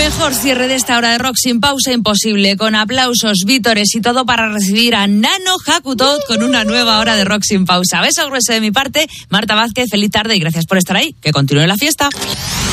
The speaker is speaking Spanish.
Mejor cierre de esta hora de Rock sin pausa imposible, con aplausos, vítores y todo para recibir a Nano Hakutot con una nueva hora de Rock sin pausa. Beso grueso de mi parte, Marta Vázquez, feliz tarde y gracias por estar ahí. Que continúe la fiesta.